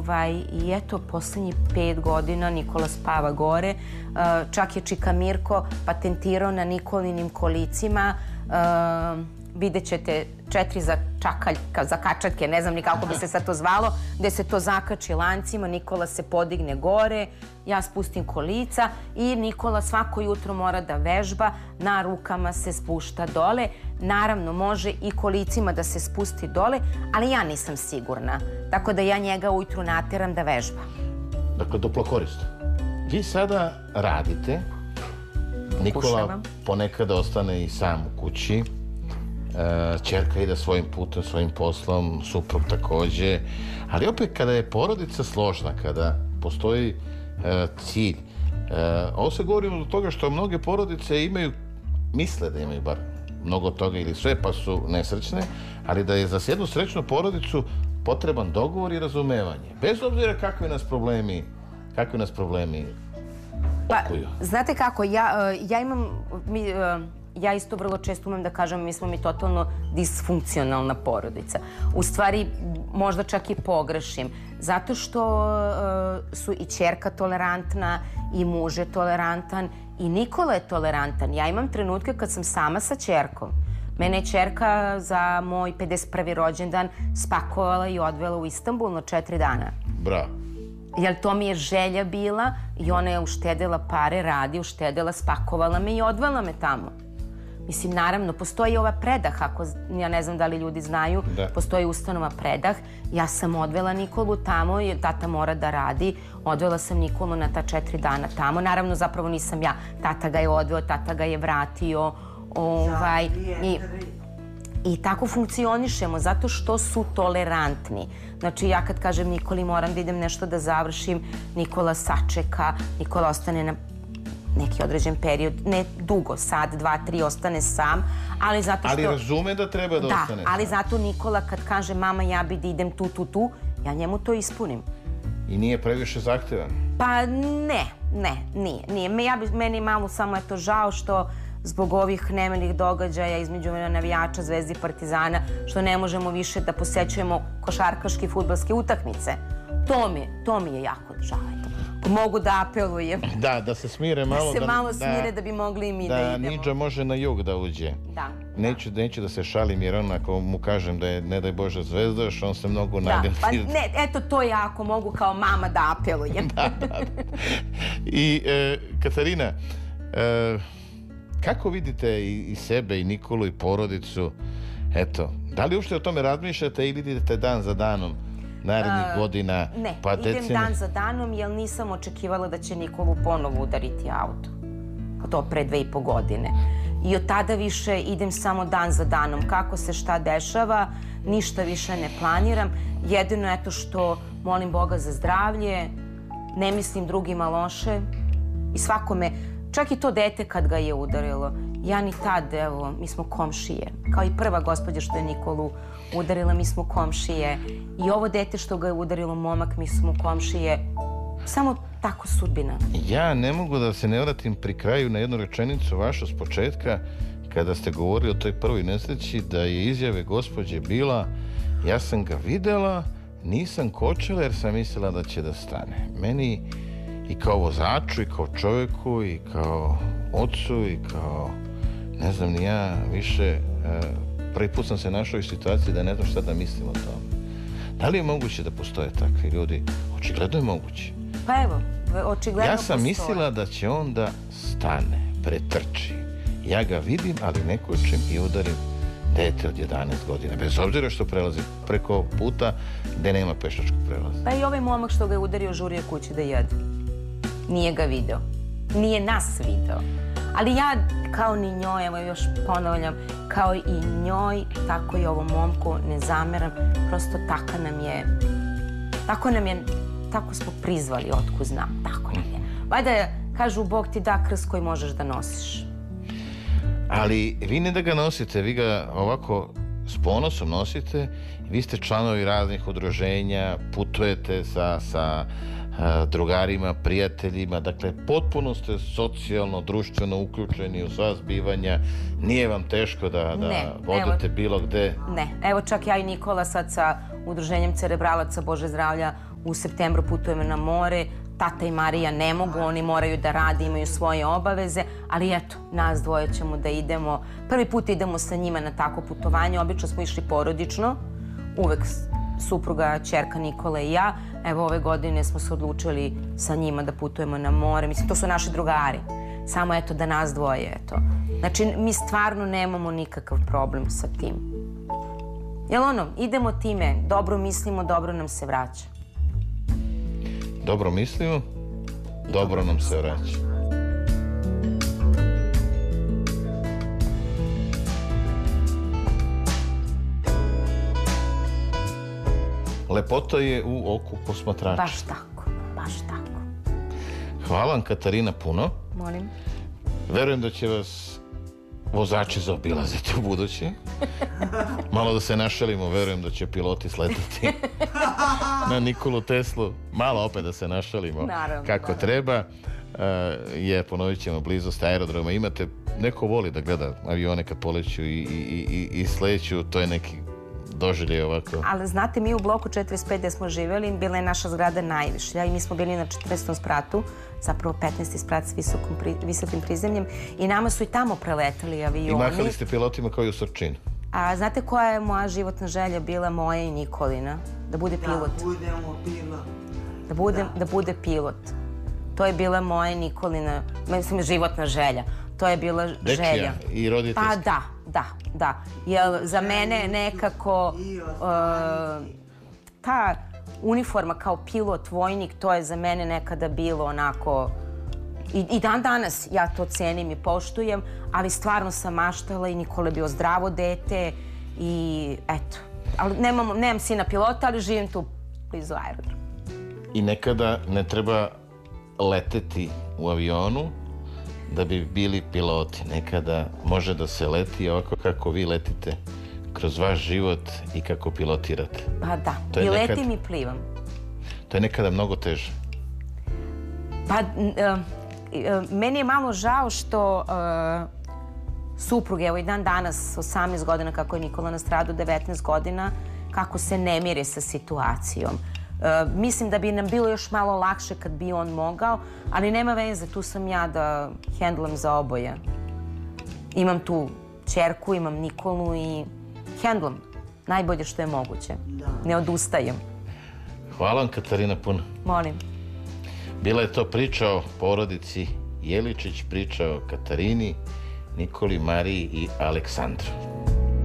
I eto, poslednjih 5 godina Nikola spava gore. Čak je čika Mirko patentirao na Nikolinim kolicima. Vidjet ćete 4 zakačatke, ne znam ni kako bi se sad to zvalo, gde se to zakači lancima, Nikola se podigne gore, ja spustim kolica i Nikola svako jutro mora da vežba, na rukama se spušta dole. Naravno, može i kolicima da se spusti dole, ali ja nisam sigurna. Tako da ja njega ujutru nateram da vežba. Dakle, duplo korisno. Vi sada radite, Nikola ponekada ostane i sam u kući, ćerka ide svojim putem, svojim poslom, suprug takođe, ali opet kada je porodica složna, kada postoji cilj, ovo se govorimo od toga što mnoge porodice imaju, misle da imaju bar mnogo toga ili sve, pa su nesrećne, ali da je za jednu srećnu porodicu potreban dogovor i razumevanje, bez obzira kakvi nas problemi okuju. Znate kako, ja imam... Ja isto vrlo često umem da kažem, mi smo totalno disfunkcionalna porodica. U stvari, možda čak i pogrešim. Zato što su i ćerka tolerantna, i muž je tolerantan, i Nikola je tolerantan. Ja imam trenutke kad sam sama sa ćerkom. Mene je ćerka za moj 51. rođendan spakovala i odvela u Istanbul na 4 dana. Bravo. Jer to mi je želja bila i ona je uštedela pare, radi, uštedela, spakovala me i odvela me tamo. Mislim, naravno, postoji ova Predah, ja ne znam da li ljudi znaju, postoji ustanova Predah. Ja sam odvela Nikolu tamo, jer tata mora da radi. Odvela sam Nikolu na ta 4 dana tamo. Naravno, zapravo nisam ja. Tata ga je odveo, tata ga je vratio. I tako funkcionišemo, zato što su tolerantni. Znači, ja kad kažem Nikoli moram da idem nešto da završim, Nikola sačeka, Nikola ostane na neki određen period, ne dugo, sad, 2, 3, ostane sam, ali zato što... Ali razume da treba da ostane sam. Da, ali zato Nikola kad kaže mama ja bi da idem tu, ja njemu to ispunim. I nije previše zahtevan? Pa nije. Meni je malo samo eto žao što zbog ovih nemilih događaja između navijača Zvezde i Partizana, što ne možemo više da posećujemo košarkaške i fudbalske utakmice. To mi je jako žao. Mogu da apelujem. Da se smire malo. Da se malo smire da bi mogli i mi da idemo. Da Nidža može na jug da uđe. Da. Neću da se šalim jer on ako mu kažem da je ne daj Bože zvezdaš, on se mnogo nagradi. Da, pa ne, eto to ja ako mogu kao mama da apelujem. Da. I Katarina, kako vidite i sebe i Nikolu i porodicu, eto, da li uopšte o tome razmišljate ili idete dan za danom? Narednih godina, pa decenija? Ne, idem dan za danom, jer nisam očekivala da će Nikolu ponovo udariti auto. To pre 2,5 godine. I od tada više idem samo dan za danom. Kako se šta dešava, ništa više ne planiram. Jedino eto što molim Boga za zdravlje, ne mislim drugima loše. I svakome, čak i to dete kad ga je udarilo, ja ni tad, evo, mi smo komšije. Kao i prva gospođa što je Nikolu udarila, mi smo komšije. I ovo dete što ga je udarilo, momak, mi smo komšije. Samo tako sudbina. Ja ne mogu da se ne vratim pri kraju na jednu rečenicu vašu s početka, kada ste govorili o toj prvoj nesreći, da je izjave gospođe bila: ja sam ga videla, nisam kočila jer sam mislila da će da stane. Meni i kao vozaču, i kao čoveku, i kao ocu, i kao, ne znam ni ja, više, prvi put sam se našao u situaciji da ne znam šta da mislim o tome. Da li je moguće da postoje takvi ljudi? Očigledno je moguće. Pa evo, očigledno postoje. Ja sam mislila da će on da stane, pretrči. Ja ga vidim, ali ne kočim i udarim dete od 11 godina. Bez obzira što prelazi preko puta gde nema pešačkog prelaza. Pa i ovaj momak što ga je udario žurio kući da jede. Nije ga video. Nije nas video. Ali ja, kao ni njoj, evo još ponavljam, kao i njoj, tako i ovom momku ne zameram. Prosto tako smo prizvali, otko znam, tako nam je. Valjda kažu, Bog ti da krst koji možeš da nosiš. Ali vi ne da ga nosite, vi ga ovako s ponosom nosite. Vi ste članovi raznih udruženja, putujete sa drugarima, prijateljima, dakle, potpuno ste socijalno, društveno uključeni u sva zbivanja. Nije vam teško da vodite bilo gde? Ne, evo čak ja i Nikola sad sa udruženjem cerebralaca Bože zdravlja u septembru putujemo na more, tata i Marija ne mogu, oni moraju da rade, imaju svoje obaveze, ali eto, nas dvoje ćemo da idemo. Prvi put idemo sa njima na tako putovanje, obično smo išli porodično, uvek supruga, ćerka Nikola i ja. Evo, ove godine smo se odlučili sa njima da putujemo na more. Mislim, to su naši drugari. Samo eto da nas dvoje, eto. Znači, mi stvarno nemamo nikakav problem sa tim. Jel ono, idemo time, dobro mislimo, dobro nam se vraća. Dobro mislimo, dobro nam se vraća. Lepota je u oku posmatrača. Baš tako, baš tako. Hvala vam, Katarina, puno. Molim. Verujem da će vas vozači zaobilaziti u budući. Malo da se našalimo, verujem da će piloti sletati na Nikolu Teslu. Malo opet da se našalimo. Naravno, kako treba. Ponovit ćemo blizost aerodroma. Imate, neko voli da gleda avione kad poleću i sleću, to je neki doživljaj ovako. Ali znate, mi u bloku 45 gde smo živjeli, bila je naša zgrada najvišlja i mi smo bili na 40. spratu, zapravo 15. sprat s visokim prizemljem i nama su i tamo preletali avioni. I mahali ste pilotima kao i u Surčinu. A znate koja je moja životna želja bila, moja i Nikolina? Da bude pilot. Da budemo pilot. Da bude pilot. To je bila moja i Nikolina, mislim, životna želja. To je bila želja. Dečija i roditeljska. Pa da. Jer za mene nekako ta uniforma kao pilot, vojnik, to je za mene nekada bilo onako... I dan danas ja to cenim i poštujem, ali stvarno sam maštala i Nikola je bio zdravo dete i eto. Ali nemam sina pilota, ali živim tu blizu aerodroma. I nekada ne treba leteti u avionu da bi bili piloti. Nekada može da se leti ovako kako vi letite kroz vaš život i kako pilotirate. Pa da, i letim i plivam. To je nekada mnogo teže. Pa, meni je malo žao što supruge, evo i dan danas, 18 godina kako je Nikola nastradao, 19 godina, kako se ne mire sa situacijom. Mislim da bi nam bilo još malo lakše kad bi on mogao, ali nema veze, tu sam ja da hendlam za oboje. Imam tu ćerku, imam Nikolu i hendlam najbolje što je moguće. Ne odustajem. Hvala vam, Katarina, puno. Molim. Bila je to priča o porodici Jeličić, priča o Katarini, Nikoli, Mariji i Aleksandru.